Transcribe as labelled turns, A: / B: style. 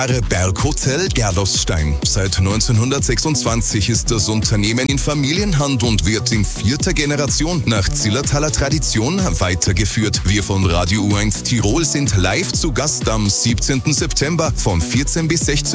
A: Berghotel Gerlosstein. Seit 1926 ist das Unternehmen in Familienhand und wird in 4. Generation nach Zillertaler Tradition weitergeführt. Wir von Radio U1 Tirol sind live zu Gast am 17. September von 14 bis 16